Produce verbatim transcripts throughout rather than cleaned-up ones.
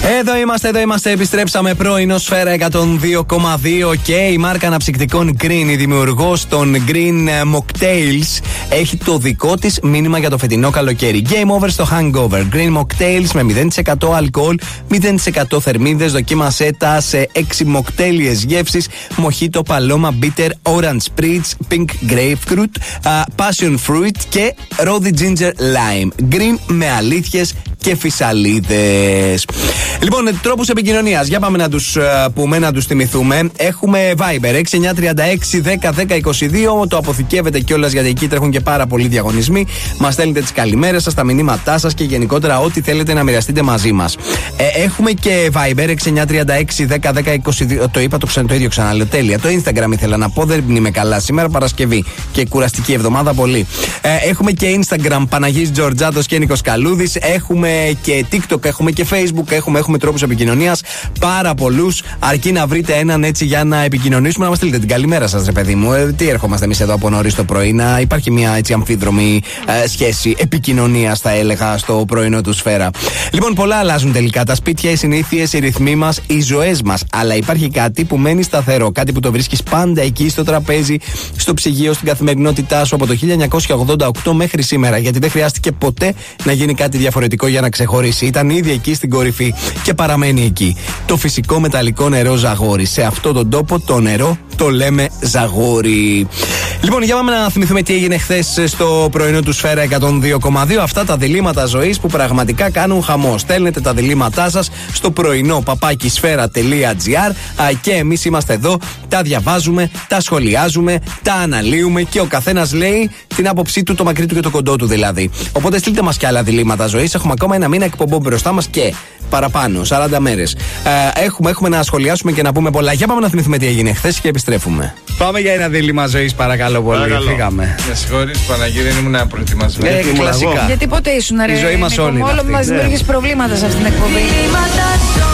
Εδώ είμαστε, εδώ είμαστε. Επιστρέψαμε πρωινό Σφαίρα εκατόν δύο κόμμα δύο και η μάρκα αναψυκτικών Green, η δημιουργός των Green Mocktails, έχει το δικό της μήνυμα για το φετινό καλοκαίρι. Game over στο hangover. Green Mocktails με μηδέν τοις εκατό αλκοόλ, μηδέν τοις εκατό θερμίδες. Δοκίμασέ τα σε έξι μοκτέλιες γεύσεις: Mojito, Paloma, Bitter, Orange Spritz, Pink Grapefruit, uh, Passion Fruit και Rosy Ginger Lime. Green με αλήθειες και φυσαλίδες. Λοιπόν, τρόπους επικοινωνίας. Για πάμε να τους uh, πούμε, να τους θυμηθούμε. Έχουμε Viber έξι εννιά τρία έξι δέκα δέκα είκοσι δύο. Το αποθηκεύετε κιόλας γιατί εκεί τρέχουν και πάρα πολλοί διαγωνισμοί. Μας στέλνετε τις καλημέρες σας, τα μηνύματά σας και γενικότερα ό,τι θέλετε να μοιραστείτε μαζί μας. Ε, έχουμε και Viber έξι εννιά τρία έξι δέκα δέκα είκοσι δύο. Το είπα το, ξα... το ίδιο ξαναλέω. Τέλεια. Το Instagram ήθελα να πω, δεν είμαι καλά σήμερα. Παρασκευή και κουραστική εβδομάδα πολύ. Ε, έχουμε και Instagram Παναγής Τζορτζάτος και Νίκος Καλούδης. Έχουμε και TikTok, έχουμε και Facebook. Έχουμε, έχουμε τρόπους επικοινωνίας πάρα πολλούς. Αρκεί να βρείτε έναν έτσι για να επικοινωνήσουμε, να μας στείλετε την καλημέρα σας, ρε παιδί μου. Ε, τι έρχομαστε εμείς εδώ από νωρίς το πρωί, να υπάρχει μια έτσι αμφίδρομη ε, σχέση επικοινωνίας, θα έλεγα, στο πρωινό του Σφαίρα. Λοιπόν, πολλά αλλάζουν τελικά. Τα σπίτια, οι συνήθειες, οι ρυθμοί μας, οι ζωές μας. Αλλά υπάρχει κάτι που μένει σταθερό. Κάτι που το βρίσκεις πάντα εκεί στο τραπέζι, στο ψυγείο, στην καθημερινότητά σου από το χίλια εννιακόσια ογδόντα οκτώ μέχρι σήμερα. Γιατί δεν χρειάστηκε ποτέ να γίνει κάτι διαφορετικό για να ξεχωρίσει. Ήταν ήδη εκεί στην κορυφή και παραμένει εκεί. Το φυσικό μεταλλικό νερό Ζαγόρι. Σε αυτόν τον τόπο το νερό το λέμε Ζαγόρι. Λοιπόν, για πάμε να θυμηθούμε τι έγινε χθες στο πρωινό του Σφαίρα εκατόν δύο κόμμα δύο. Αυτά τα διλήμματα ζωής που πραγματικά κάνουν χαμό. Στέλνετε τα διλήμματά σας στο πρωινό παπάκι σφαίρα τελεία τζι άρ και εμείς είμαστε εδώ, τα διαβάζουμε, τα σχολιάζουμε, τα αναλύουμε και ο καθένας λέει την άποψή του, το μακρύ του και το κοντό του δηλαδή. Οπότε στείλτε μας και άλλα διλήμματα ζωής. Έχουμε ακόμα ένα μήνα εκπομπών μπροστά μας και παραπάνω, σαράντα μέρες. Ε, έχουμε, έχουμε να σχολιάσουμε και να πούμε πολλά. Για πάμε να θυμηθούμε τι έγινε χθες και επιστρέφουμε. Πάμε για ένα δίλημμα ζωής, παρακαλώ πολύ. Παρακαλώ. Φύγαμε. Με συγχωρείς, Παναγί, δεν ήμουν προετοιμασμένο. Ε, κλασικά. Γιατί ποτέ ήσουν, ρε. Η ζωή μας όλη. Όλο μας δημιουργείς προβλήματα σε αυτήν την εκπομπή. Διλήμματα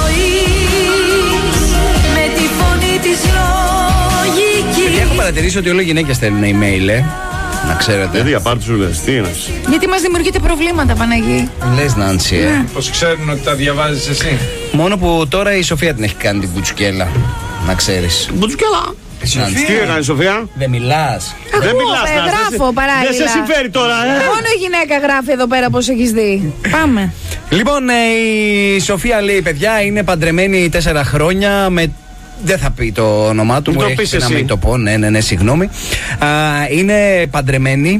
ζωής, με τη φωνή της λογικής. Και έχω παρατηρήσει ότι όλο οι γυναίκες στέλνουν email, ε. Να ξέρετε. Γιατί απ' του λες, τι είναι. Γιατί μας δημιουργείτε προβλήματα, Παναγί. Λες, Νάνση, ε. Πώς ξέρουν ότι τα διαβάζεις εσύ? Μόνο που τώρα η Σοφία την έχει κάνει την κουτσουκέλα. Να ξέρεις. Μπουτσουκέλα. Τι έκανε η Σοφία? Δεν μιλάς. Εγώ δεν μιλάς, ε, γράφω παράλληλα. Δεν σε συμφέρει τώρα, ε. Μόνο η γυναίκα γράφει εδώ πέρα, πώς έχεις δει. Πάμε. Λοιπόν, ε, η Σοφία λέει, παιδιά, είναι παντρεμένη τέσσερα χρόνια με. Δεν θα πει το όνομά του, μην μου το πεις να εσύ. μην το πω, ναι, ναι, ναι, συγγνώμη. Α, είναι παντρεμένη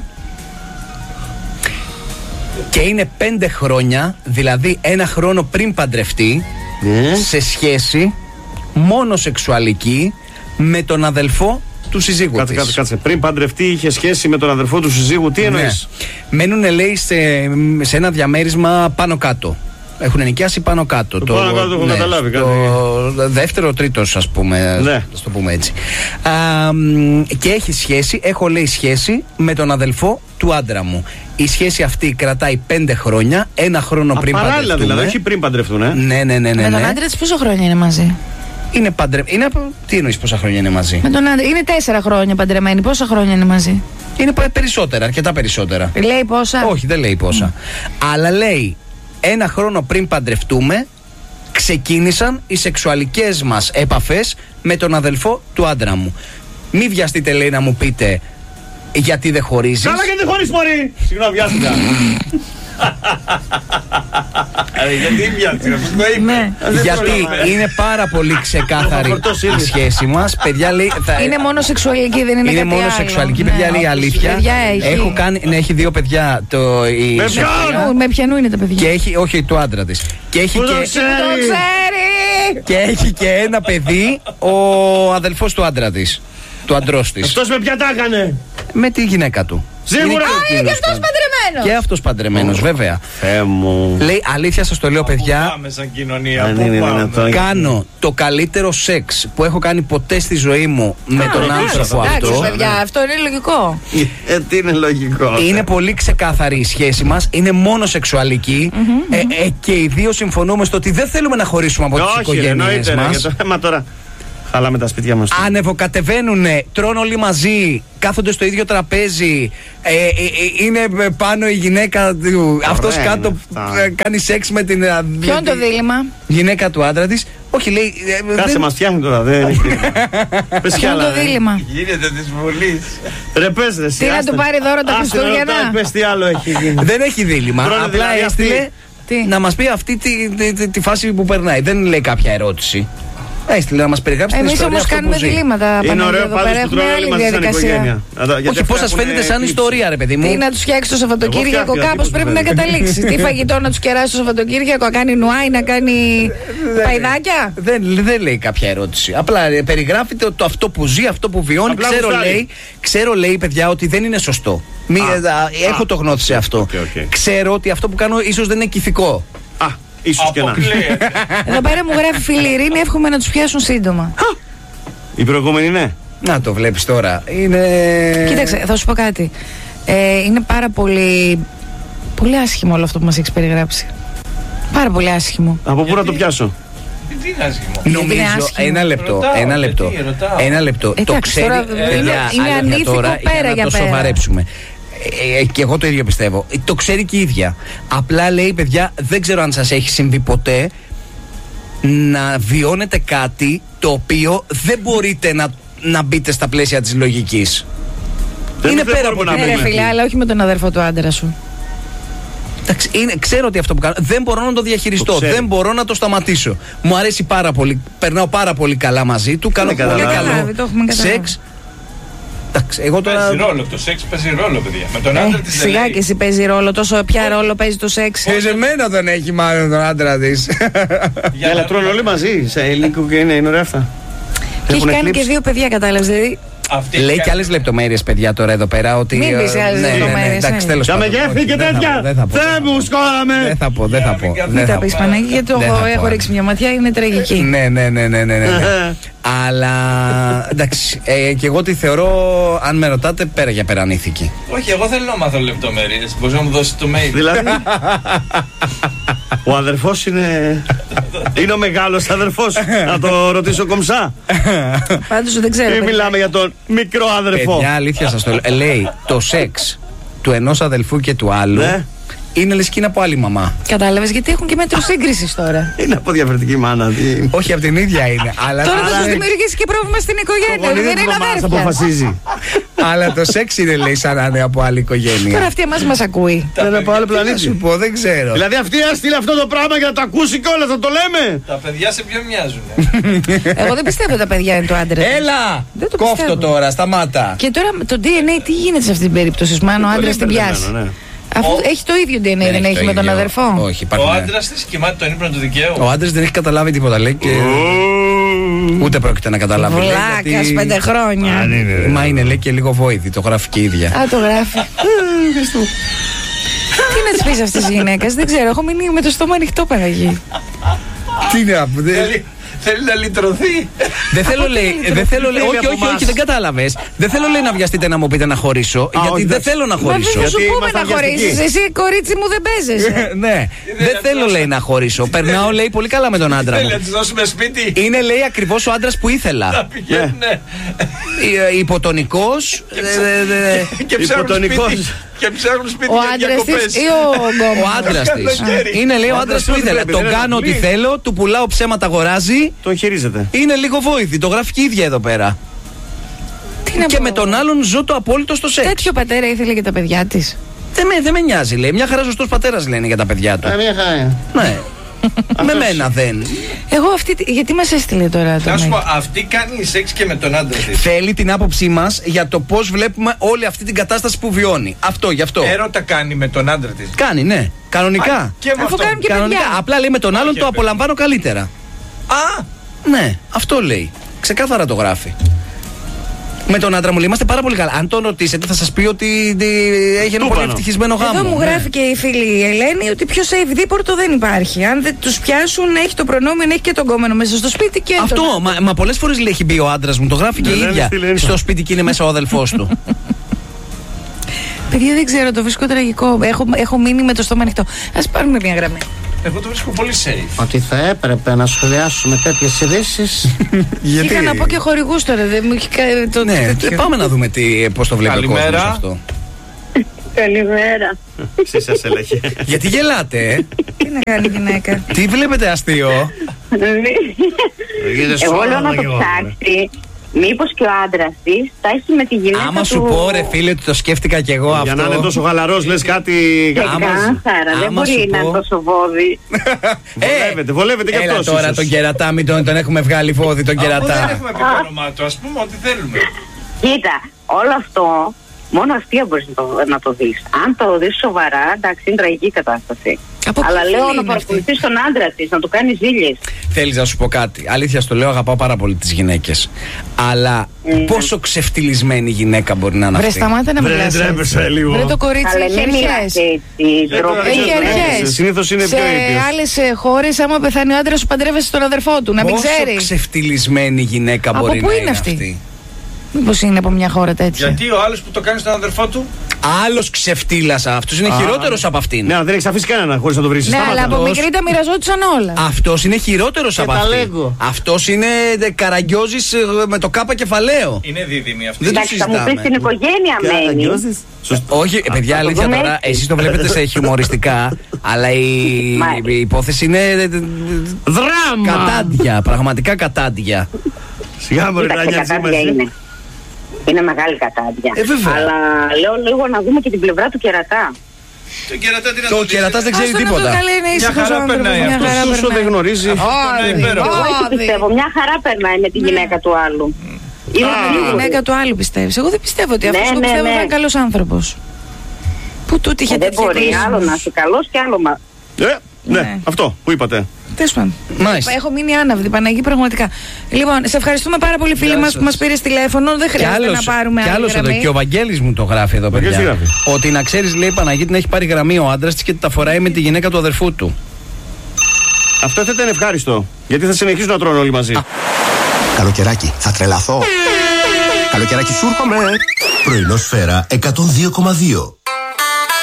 και είναι πέντε χρόνια, δηλαδή ένα χρόνο πριν παντρευτεί, Mm. σε σχέση μόνο σεξουαλική με τον αδελφό του συζύγου Κάτσε, της. κάτσε, κάτσε. Πριν παντρευτεί, είχε σχέση με τον αδερφό του συζύγου, τι εννοείς? Ναι. Μένουνε, λέει, σε, σε ένα διαμέρισμα πάνω κάτω. Έχουν νοικιάσει πάνω κάτω. Το πάνω κάτω το έχω καταλάβει, Το δεύτερο, τρίτος, ας πούμε. Ναι. Ας το πούμε έτσι. Α, και έχει σχέση, έχω λέει σχέση με τον αδελφό του άντρα μου. Η σχέση αυτή κρατάει πέντε χρόνια, ένα χρόνο πριν παράλληλα παντρευτούμε. δηλαδή, όχι πριν παντρευτούν, ε. Ναι, ναι, ναι, ναι, Με τον ναι. άντρα της πόσο χρόνια είναι μαζί? Είναι παντρε... είναι... Τι εννοείς πόσα χρόνια είναι μαζί? Με τον άντρα. Είναι τέσσερα χρόνια παντρεμένοι. Πόσα χρόνια είναι μαζί? Είναι περισσότερα, αρκετά περισσότερα. Λέει πόσα? Όχι, δεν λέει πόσα. Αλλά λέει, ένα χρόνο πριν παντρευτούμε, ξεκίνησαν οι σεξουαλικές μας επαφές με τον αδελφό του άντρα μου. Μη βιαστείτε, λέει, να μου πείτε γιατί δεν χωρίζεις. Καλά και δεν χωρίς, μωρή! Συγγνώμη, βιάστηκα. Γιατί βιάστηκα, πώς το είπε? Γιατί είναι πάρα πολύ ξεκάθαρη η σχέση μας. Παιδιά, λέει, θα... Είναι μόνο σεξουαλική, δεν είναι, είναι κάτι μόνο άλλο. σεξουαλική, Ναι. παιδιά, λέει η αλήθεια. Παιδιά έχει. Έχω κάνει, ναι, έχει δύο παιδιά. Το, η Με Σοφία, ποιον? Με ποιανού είναι τα παιδιά? και έχει, όχι, του άντρα της. Και έχει Πού και, το ξέρει? Το ξέρει! και έχει και ένα παιδί, ο αδελφός του άντρα της. Του αντρός της. Αυτός με ποια τα έκανε? Με τη γυναίκα του. Σίγουρα. Είναι Α, είναι και αυτός παντρεμένος. Και αυτός παντρεμένος, βέβαια. Θεέ μου. Λέει, αλήθεια σας το λέω, παιδιά. Πάμε σαν κοινωνία. Αν Πού είναι πάμε? δυνατόν. Κάνω το καλύτερο σεξ που έχω κάνει ποτέ στη ζωή μου με τον άνθρωπο Εντάξει, αυτό. παιδιά, αυτό είναι λογικό. Ε, τι είναι λογικό. Είναι πολύ ξεκάθαρη η σχέση μας. Είναι μόνο σεξουαλική. Ε, ε, και οι δύο συμφωνούμε στο ότι δεν θέλουμε να χωρίσουμε από τις Όχι, οικογένειες εννοείται, ρε, μας. για το θέμα τώρα. Χαλάμε τα σπίτια μας. Ανεβοκατεβαίνουνε, τρώνε όλοι μαζί, κάθονται στο ίδιο τραπέζι. Ε, ε, ε, είναι πάνω η γυναίκα του. Αυτός κάτω ε, κάνει σεξ με την. Ποιο είναι το δίλημμα? Γυναίκα του άντρα της. Όχι, λέει. Ε, Κάτσε, δεν... μας φτιάχνει τώρα. Δεν... Πες Ποιο είναι το δίλημμα? Γίνεται της Βουλής. Ρε πες ρε. Τι να του πάρει δώρο τα Χριστούγεννα? Πες τι άλλο έχει γίνει. Δεν έχει δίλημμα. Πρώτα Απλά δηλαδή έστειλε Τι? να μας πει αυτή τη, τη, τη, τη φάση που περνάει. Δεν λέει κάποια ερώτηση. Έστειλε να μας περιγράψει την Εμείς ιστορία όμως αυτό κάνουμε που ζει. διλήμματα. Είναι Παναγία, ωραίο εδώ πάντως πέρα που έχουμε τρώμε άλλη όλοι μαζί σαν διαδικασία. οικογένεια. Όχι, πώς σας φαίνεται σαν ιστορία, ρε παιδί μου. Τι να τους φτιάξει το Σαββατοκύριακο, φτιάχτηκα, κάπως τίποτα πρέπει να δεν. καταλήξει. Τι φαγητό να τους κεράσει το Σαββατοκύριακο, να κάνει νουάι, να κάνει παϊδάκια. Δεν, δεν λέει κάποια ερώτηση. Απλά ε, περιγράφει το, το αυτό που ζει, αυτό που βιώνει. Απλά Ξέρω γουστάρει. λέει, ξέρω, λέει, παιδιά, ότι δεν είναι σωστό. Μη, Α, ε, α, έχω α, το γνώθι σε αυτό. οκ, οκ. Ξέρω ότι αυτό που κάνω ίσως δεν είναι ηθικό. Α, ίσως και να. Αποκλείεται. Εδώ πέρα μου γράφει φίλη Ειρήνη, εύχομαι να τους πιάσουν σύντομα. Η προηγούμενη ναι. Να το βλέπεις τώρα. Είναι. Κοίταξε, θα σου πω κάτι. Ε, είναι πάρα πολύ. Πολύ άσχημο όλο αυτό που μας έχεις περιγράψει. Πάρα πολύ άσχημο. Από πού να το πιάσω? Τι είναι άσχημο. είναι Νομίζω. άσχημο. Ένα λεπτό. Ρωτάω, ένα λεπτό. γιατί ρωτάω. Ένα λεπτό. Το Εντάξει, ξέρει. τώρα, παιδιά, είναι αλήθεια ανήθικο τώρα, πέρα για να για το πέρα. σοβαρέψουμε. Ε, ε, και εγώ το ίδιο πιστεύω. Ε, Το ξέρει και η ίδια. Απλά λέει, παιδιά, δεν ξέρω αν σας έχει συμβεί ποτέ να βιώνετε κάτι το οποίο δεν μπορείτε να, να μπείτε στα πλαίσια της λογικής. Δεν- Είναι δεν πέρα μπορούμε από να Ναι, ρε πούμε. φίλε, αλλά όχι με τον αδερφό του άντρα σου. Εντάξει, είναι, ξέρω ότι αυτό που κάνω δεν μπορώ να το διαχειριστώ. Το ξέρει. Δεν μπορώ να το σταματήσω. Μου αρέσει πάρα πολύ. Περνάω πάρα πολύ καλά μαζί του. Κάνω Δεν πολύ καταλάβει. καλό Το έχουμε καταλάβει. σεξ. Εντάξει, εγώ τώρα. Παίζει ρόλο. Το σεξ παίζει ρόλο, παιδιά. Με τον άντρα Ε, της σιγά δεν και εσύ παίζει ρόλο. Τόσο ποια ρόλο παίζει το σεξ. Ε, σε μένα δεν έχει μάλλον τον άντρα τη. Για Έλα, να- τρώνε όλοι μαζί. Σε υλικό και είναι, είναι ωραία αυτά. Και έχει Έχουν κάνει εκλείψει. και δύο παιδιά, κατάλαβε. Δηλαδή. Αυτή Λέει κα- και άλλε λεπτομέρειε, παιδιά, τώρα εδώ πέρα. Ότι, Μην πεις ε, άλλες ναι, ναι, ναι, λεπτομέρειες, εντάξει, ναι. τέλος Για πάντων. μεγέθη Όχι, και δεν θα τέτοια. πω, δεν θα πω, Θεέ δεν μου, θα πω. σκόραμε. Δεν θα πω, δεν θα πω. Μην δεν Μην τα θα πει πω. Παναγία, γιατί το Δεν έχω, θα πω, έχω ε. ρίξει μια ματιά, είναι τραγική. Ναι, ναι, ναι, ναι, ναι, ναι. Αλλά εντάξει, ε, και εγώ τη θεωρώ, αν με ρωτάτε, πέρα για πέρα ανήθικη. Όχι, εγώ θέλω να μάθω λεπτομέρειες. Μπορείς να μου δώσεις το mail. Δηλαδή. Ο αδερφός είναι. Είναι ο μεγάλος αδερφός. Να το ρωτήσω κομψά. Πάντως δεν ξέρω. Ή παιδιά. μιλάμε για τον μικρό αδερφό. Παιδιά, αλήθεια σας το λέω. Ε, λέει, το σεξ του ενός αδελφού και του άλλου Ναι. είναι λες και είναι από άλλη μαμά. Κατάλαβες, γιατί έχουν και μέτρο σύγκριση τώρα. Είναι από διαφορετική μάνα. τι- Όχι, από την ίδια είναι. αλλά, Τώρα θα αλλά, σου δημιουργήσει και πρόβλημα στην Το οικογένεια. γονίδι Δεν της είναι μαμάς αδέρφια. αποφασίζει. αλλά το σεξ είναι, λέει, σαν να είναι από άλλη Τώρα οικογένεια. αυτή εμάς μας ακούει. Δεν είναι από άλλο Τι να σου πλανήτη. πω, δεν ξέρω. Δηλαδή αυτή έστειλε αυτό το πράγμα για να το ακούσει κιόλας, θα το λέμε. Τα παιδιά σε ποιο μοιάζουν. Εγώ δεν πιστεύω τα παιδιά είναι του άντρα. της. Έλα! Δεν το Κόφτο πιστεύω. τώρα, σταμάτα. Και τώρα με το ντι εν έι τι γίνεται σε αυτή την περίπτωση, μάλλον ο άντρα την πιάσει. μπερδεμένο, ναι. Αφού Ο- έχει το ίδιο ντι εν έι, δεν έχει το με τον ίδιο. αδερφό. Όχι, Ο υπάρχουν. άντρα τη κοιμάται τον ύπνο του δικαίου. Ο άντρα δεν έχει καταλάβει τίποτα, λέει, και ούτε πρόκειται να καταλάβει. λέει, Βλάκα γιατί- πέντε χρόνια. Μα είναι, λέει, και λίγο βόηδη, το γράφει και η ίδια. Α, το γράφει. Τι να τη πει αυτή τη γυναίκα, δεν ξέρω. Έχω μείνει με το στόμα ανοιχτό, Παναγί. Τι είναι αυτό, δεν- Θέλει, θέλει να λυτρωθεί. Δεν θέλω, λέει, δεν θέλω, λέει, Θέλει όχι, από όχι, μας. όχι, δεν κατάλαβε. Δεν θέλω, λέει, να βιαστείτε να μου πείτε να χωρίσω, γιατί όχι, δεν εντάξει. θέλω να Μα δεν χωρίσω. θα σου Γιατί πούμε ήμασταν να χωρίσει. βιαστικοί. Εσύ, κορίτσι μου, δεν παίζεσαι. Ναι, δεν θέλω, λέει, να χωρίσω. Περνάω, λέει, πολύ καλά με τον άντρα Θέλει να μου. τη δώσουμε σπίτι. Είναι, λέει, ακριβώ ο άντρα που Να ήθελα. πηγαίνουνε. Υποτονικό. Και ψάχνουν Υποτονικός. σπίτι. Και ψάχνουν σπίτι Ο για άντρα διακοπές. τη ή ο Ο γκόμενο. άντρα τη. Καλοκαίρι. Είναι, λέει, ο Ο άντρα άντρας που του ήθελα. βλέπει, Τον δεν κάνω ό,τι ενοχλεί. θέλω, του πουλάω ψέματα, αγοράζει. Τον χειρίζεται. Είναι λίγο βόηθη. Το γράφει και η ίδια εδώ πέρα. Τι να Και πω. με τον άλλον ζω το απόλυτο στο σεξ. Τέτοιο πατέρα ήθελε για τα παιδιά τη. Δεν με, δεν με νοιάζει, λέει. Μια χαρά σωστό πατέρα λένε για τα παιδιά του. μια χαρά. Ναι. Με μένα δεν. Εγώ αυτή. Γιατί μα έστειλε τώρα το Να σου mail? πω, αυτή κάνει σεξ και με τον άντρα τη. Θέλει την άποψή μα για το πώ βλέπουμε όλη αυτή την κατάσταση που βιώνει. Αυτό, γι' αυτό. Έρωτα κάνει με τον άντρα τη. Κάνει, ναι. Κανονικά. Και με Αφού αυτό. κάνουν και Κανονικά. παιδιά. Απλά λέει με τον άλλον Όχι, το παιδί. απολαμβάνω καλύτερα. Α! Ναι, αυτό λέει. Ξεκάθαρα το γράφει. Με τον άντρα μου λέει είμαστε πάρα πολύ καλά. Αν τον ρωτήσετε, θα σα πει ότι τι, έχει ένα Του πολύ πάνω. ευτυχισμένο γάμο. Εδώ μου Ναι. γράφει και η φίλη η Ελένη ότι πιο safe δίπορτο δεν υπάρχει. Αν δεν του πιάσουν, έχει το προνόμιο να έχει και τον κόμενο μέσα στο σπίτι και Αυτό, τον... μα, μα πολλέ φορέ λέει έχει μπει ο άντρα μου, το γράφει και η λένε ίδια. στη Λένη. Στο σπίτι και είναι μέσα ο αδελφό του. Παιδιά, δεν ξέρω, το βρίσκω τραγικό. Έχω, έχω μείνει με το στόμα ανοιχτό. Α πάρουμε μια γραμμή. Εγώ το βρίσκω πολύ safe. Ότι θα έπρεπε να σχολιάσουμε τέτοιες ειδήσεις. Γιατί? Είχα να πω και χορηγούς τώρα, δεν μου έχει κάνει το Ναι, τέτοιο. πάμε να δούμε τι, πώς το βλέπει ο κόσμος Καλημέρα. αυτό. Καλημέρα. Εσύ σας έλεγε. Γιατί γελάτε, ε? Τι να κάνει η γυναίκα. Τι βλέπετε αστείο? Εγώ λέω να το ψάξει. Μήπως και ο άντρας της θα έχει με τη γυναίκα Άμα του. σου πω ρε φίλε ότι το σκέφτηκα κι εγώ αυτό. Για να είναι τόσο χαλαρός λες κάτι. άμα- Ξεκάθαρα, δεν άμα σου μπορεί να πω- είναι τόσο βόδι. Βολεύεται, βολεύεται και Έλα αυτός τώρα ίσως. τον κερατά, μην τον, τον έχουμε βγάλει φόδι τον Αφού δεν κερατά. έχουμε πει το όνομά του, ας πούμε ό,τι θέλουμε. Κοίτα, όλο αυτό μόνο αστεία μπορείς να το, να το δεις. Αν το δεις σοβαρά, εντάξει, είναι τραγική κατάσταση. Από ποια Αλλά φυλή λέω είναι να παρακολουθείς τον άντρα της, να του κάνει ζήλιες. Θέλεις να σου πω κάτι? Αλήθεια στο λέω, αγαπάω πάρα πολύ τις γυναίκες. Αλλά πόσο ξεφτυλισμένη γυναίκα μπορεί να είναι Βρε αυτή? σταμάτα να Βρε, μιλάς έτσι. τρέπεσαι λίγο. Βρε το κορίτσι Αλλά έχει μην μιλάς αρχές. έτσι, ντροπή. Έχει ναι. αρχές. Συνήθως είναι Σε πιο ίδιος. άλλες ε, χώρες άμα πεθάνει ο άντρας σου παντρεύεσαι στον αδερφό του, να μην Πόσο ξέρει. ξεφτυλισμένη γυναίκα Από μπορεί πού να είναι είναι αυτή? αυτή? Μήπως είναι από μια χώρα τέτοια. Γιατί ο άλλος που το κάνει στον αδερφό του. Άλλος ξεφτύλασα, αυτός είναι χειρότερος από αυτήν. Ναι, αλλά δεν έχεις αφήσει κανένα χωρίς να το βρεις. Ναι, Σταμάτα. αλλά από αυτός. μικρή τα μοιραζόντουσαν όλα. Αυτός είναι χειρότερος από τα αυτήν. λέγω. Αυτός είναι ε, καραγκιόζης ε, με το κάπα κεφαλαίο. Είναι δίδυμη αυτή. Δεν το Εντάξει, θα μου συζητάμε. πεις την οικογένεια μένει. Καραγκιόζης. Σωστό. Όχι, ε, παιδιά, αλήθεια δούμε τώρα, έτσι. εσείς το βλέπετε σε χιουμοριστικά, αλλά η, Μάλιστα. η υπόθεση είναι ε, ε, Δράμα! κατάντια, πραγματικά κατάντια. Σιγά μπορεί να Κοίταξε, νοιάζει κατάντια μας. είναι. Είναι μεγάλη κατάντια. Ε, βέβαια. Αλλά λέω λίγο να δούμε και την πλευρά του κερατά. Το κερατά τι να Το το δεις, κερατάς ρε. δεν ξέρει Άστο να το τίποτα. καλέ, είναι Μια ήσυχος χαρά ο άνθρωπος, περνάει μια αυτός. χαρά Όσο δεν περνάει. γνωρίζει. είναι Άδει, υπέροχο. Εγώ έτσι άδει. πιστεύω. Μια χαρά περνάει με τη γυναίκα του άλλου. Είναι Η σίγουρη. γυναίκα του άλλου πιστεύεις. Εγώ δεν πιστεύω ότι Ναι, αυτός εγώ ναι, πιστεύω ναι. ότι είναι καλός άνθρωπος. Πού τούτη είχε Ε, Δεν τέτοια μπορεί εικόνα. άλλο να είσαι καλός και άλλο μα. Ε, ναι, Ναι. αυτό που είπατε. Τέλος πάντων. Μάλιστα. Έχω μείνει άναυδη, Παναγή, πραγματικά. Λοιπόν, σε ευχαριστούμε πάρα πολύ, φίλοι Γεια μας σας. που μας πήρε τηλέφωνο. Δεν Κι χρειάζεται άλλος, να πάρουμε κι άλλη άλλος εδώ, γραμμή. και ο Βαγγέλης μου το γράφει εδώ, Βαγγέλης παιδιά. τι γράφει? Ότι να ξέρεις, λέει, η Παναγίτη να έχει πάρει γραμμή ο άντρας της και τα φοράει με τη γυναίκα του αδερφού του. Αυτό θα ήταν ευχάριστο. Γιατί θα συνεχίσουν να τρώνε όλοι μαζί. Καλοκαιράκι, θα τρελαθώ. Καλοκαιράκι σου έρχομαι. Πρωινό Σφαίρα εκατόν δύο κόμμα δύο.